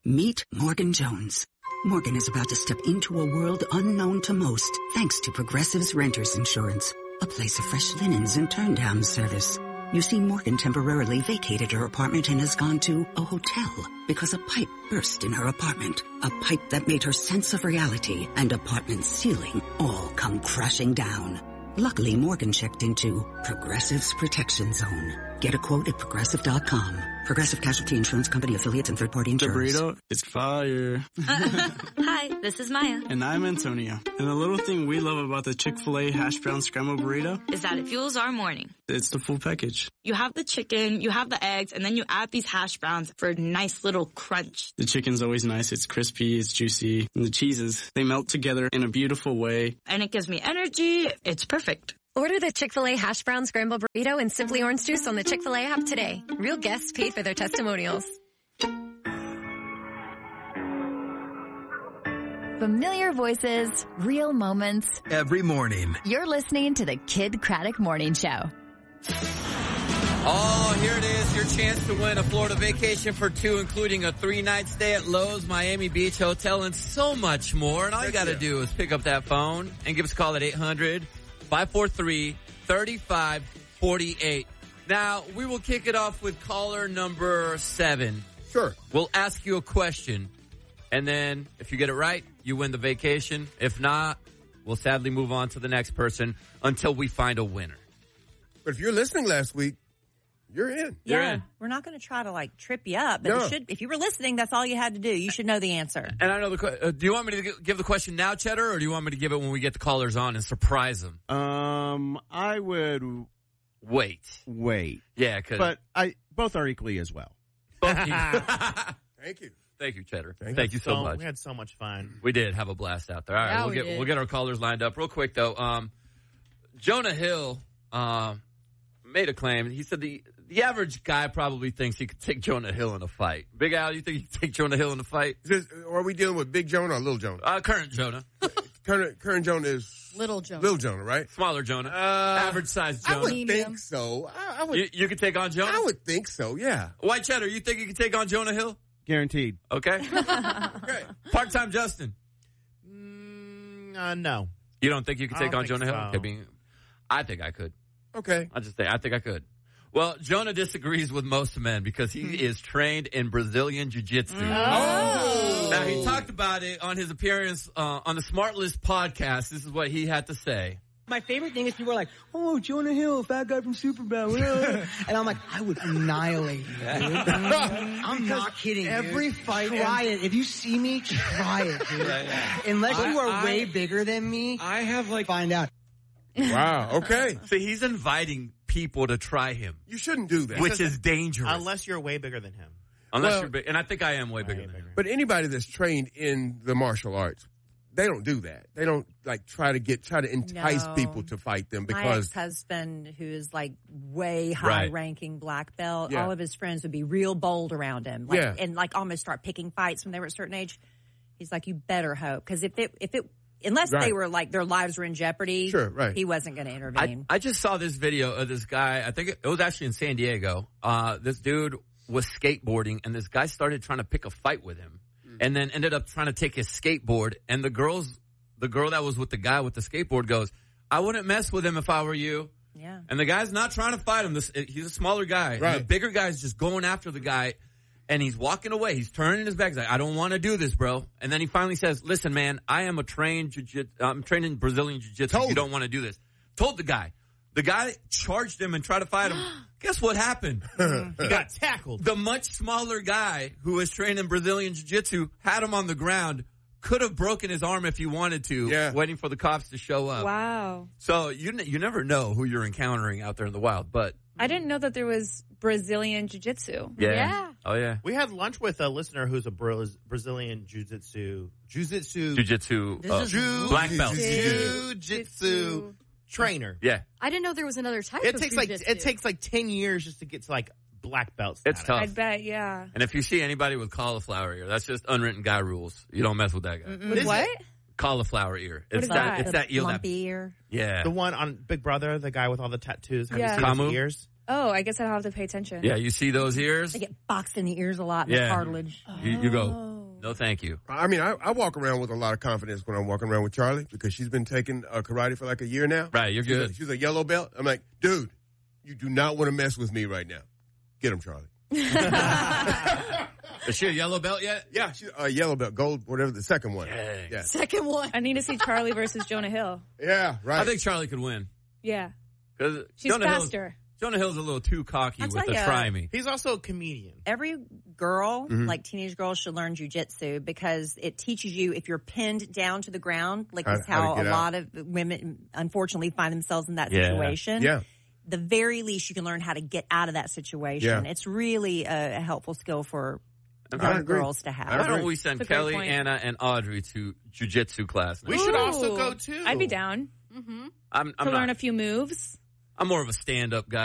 Meet Morgan Jones. Morgan is about to step into a world unknown to most, thanks to Progressive's Renters Insurance, a place of fresh linens and turn-down service. You see, Morgan temporarily vacated her apartment and has gone to a hotel because a pipe burst in her apartment. A pipe that made her sense of reality and apartment ceiling all come crashing down. Luckily, Morgan checked into Progressive's Protection Zone. Get a quote at Progressive.com. Progressive Casualty Insurance Company, affiliates, and third-party insurers. The burrito is fire. Hi, this is Maya. And I'm Antonio. And the little thing we love about the Chick-fil-A hash brown scramble burrito is that it fuels our morning. It's the full package. You have the chicken, you have the eggs, and then you add these hash browns for a nice little crunch. The chicken's always nice. It's crispy, it's juicy. And the cheeses, they melt together in a beautiful way. And it gives me energy. It's perfect. Order the Chick-fil-A hash brown scramble burrito and Simply Orange Juice on the Chick-fil-A app today. Real guests paid for their testimonials. Familiar voices, real moments. Every morning. You're listening to the Kid Craddock Morning Show. Oh, here it is, your chance to win a Florida vacation for two, including a 3-night stay at Lowe's Miami Beach Hotel and so much more. And all you got to do is pick up that phone and give us a call at 800-543-3548. Now, we will kick it off with caller number 7. Sure. We'll ask you a question, and then if you get it right, you win the vacation. If not, we'll sadly move on to the next person until we find a winner. But if you're listening last week, you're in. You're Yeah, in. we're not going to try to trip you up, but No. if you were listening, that's all you had to do. You should know the answer. And I know do you want me to give the question now, Cheddar, or do you want me to give it when we get the callers on and surprise them? I would wait. Yeah, but both are equally as well. Thank you. Thank you, Cheddar. Thank you so much. We had so much fun. We did have a blast out there. All right, Yeah, we'll get our callers lined up real quick though. Jonah Hill made a claim. He said the average guy probably thinks he could take Jonah Hill in a fight. Big Al, you think you could take Jonah Hill in a fight? Are we dealing with Big Jonah or Little Jonah? Current Jonah. Current Jonah is Little Jonah. Little Jonah, right? Smaller Jonah. Average size Jonah. I would think so. I would. You could take on Jonah? I would think so. Yeah. White Cheddar, you think you could take on Jonah Hill? Guaranteed. Okay. Okay. Part-time Justin. No. You don't think you could I take don't on think Jonah Hill? so. I think I could. Okay. I think I could. Well, Jonah disagrees with most men because he is trained in Brazilian Jiu-Jitsu. Oh. Now, he talked about it on his appearance on the Smart List podcast. This is what he had to say. My favorite thing is people are like, oh, Jonah Hill, fat guy from Superbad. And I'm like, I would annihilate you, dude. I'm not kidding, Every dude. fight. Try it. If you see me, try it, dude. Unless you are way bigger than me, I have find out. Wow. Okay. So he's inviting people to try him. You shouldn't do that. Which is dangerous. Unless you're way bigger than him. Unless you're big. And I think I am way bigger than him. But anybody that's trained in the martial arts, they don't do that. They don't try to entice people to fight them My because ex-husband, who is way high-ranking black belt, all of his friends would be real bold around him, and almost start picking fights when they were at a certain age. He's like, you better hope, because unless they were their lives were in jeopardy, he wasn't going to intervene. I just saw this video of this guy. I think it was actually in San Diego. This dude was skateboarding, and this guy started trying to pick a fight with him. And then ended up trying to take his skateboard. And the girl that was with the guy with the skateboard goes, I wouldn't mess with him if I were you. Yeah. And the guy's not trying to fight him. He's a smaller guy. Right. And the bigger guy's just going after the guy. And he's walking away. He's turning his back. He's like, I don't want to do this, bro. And then he finally says, listen, man, I'm trained in Brazilian Jiu-Jitsu. You don't want to do this. Told the guy. The guy charged him and tried to fight him. Guess what happened? He got tackled. The much smaller guy who was trained in Brazilian Jiu-Jitsu had him on the ground, could have broken his arm if he wanted to, waiting for the cops to show up. Wow. So you never know who you're encountering out there in the wild. But I didn't know that there was Brazilian Jiu-Jitsu. Yeah. Oh, yeah. We had lunch with a listener who's a Brazilian Jiu-Jitsu black belt. Jiu-Jitsu trainer. Yeah. I didn't know there was another type It of takes jiu-jitsu. it takes 10 years just to get to black belt status. It's tough. I bet, yeah. And if you see anybody with cauliflower ear, that's just unwritten guy rules. You don't mess with that guy. With what? Cauliflower ear. What is that? It's that eel. Lumpy ear. Yeah. The one on Big Brother, the guy with all the tattoos. Have Yeah. you seen Kamu? his ears? Oh, I guess I'll have to pay attention. Yeah, you see those ears? They get boxed in the ears a lot in the cartilage. You go. No, thank you. I mean, I walk around with a lot of confidence when I'm walking around with Charlie because she's been taking karate for like a year now. Right, you're good. She's a yellow belt. I'm like, dude, you do not want to mess with me right now. Get him, Charlie. Is she a yellow belt yet? Yeah, she's a yellow belt, gold, whatever, the second one. Dang. Yeah. Second one. I need to see Charlie versus Jonah Hill. Yeah, right. I think Charlie could win. Yeah. Because she's faster. Jonah Hill's a little too cocky with the try me. He's also a comedian. Every girl, like teenage girls, should learn jujitsu because it teaches you if you're pinned down to the ground, like that's how a lot of women unfortunately find themselves in that situation. Yeah. The very least you can learn how to get out of that situation. It's really a helpful skill for young girls to have. Why don't we send Kelly, Anna, and Audrey to jujitsu class now? We should also go too. I'd be down. I'm learn a few moves. I'm more of a stand-up guy.